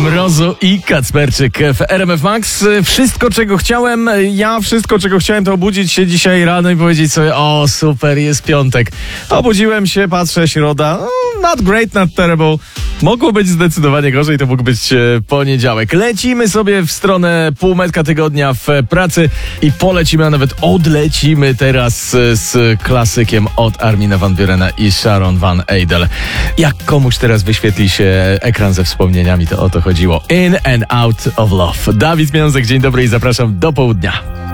Mrozu i Kacperczyk w RMF Max. Wszystko, czego chciałem, to obudzić się dzisiaj rano i powiedzieć sobie, o super, jest piątek. Obudziłem się, patrzę, środa, not great, not terrible. Mogło być zdecydowanie gorzej, to mógł być poniedziałek. Lecimy sobie w stronę półmetka tygodnia w pracy i polecimy, a nawet odlecimy teraz z klasykiem od Armina van Burena i Sharon Van Ejdel. Jak komuś teraz wyświetli się ekran ze wspomnieniami, to o to chodziło. In and Out of Love. Dawid Miązek, dzień dobry i zapraszam do południa.